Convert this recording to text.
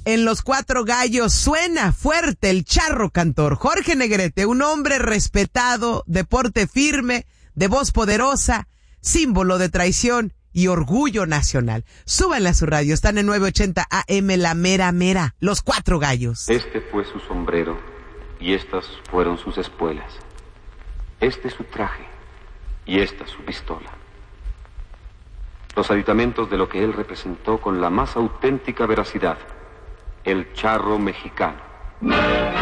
En Los Cuatro Gallos suena fuerte el charro cantor Jorge Negrete, un hombre respetado, de porte firme, de voz poderosa, símbolo de traición y orgullo nacional. Súbanle a su radio, están en 980 AM, la mera mera, Los Cuatro Gallos. Este fue su sombrero y estas fueron sus espuelas. Este su traje y esta su pistola. Los aditamentos de lo que él representó con la más auténtica veracidad. El charro mexicano.